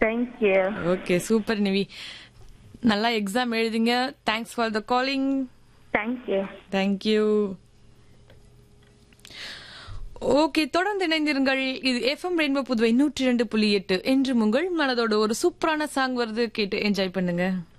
Thank you. Okay, super Nivi. நல்லா exam எழுதுங்க. Thanks for the calling. Thank you. Thank you. Okay, தொடர்ந்து இணைந்திருங்கள். இது எஃப்எம் ரெயின்போ புதுவை 102.8 என்று உங்கள் மனதோட ஒரு சூப்பரான சாங் வருது, கேட்டு என்ஜாய் பண்ணுங்க.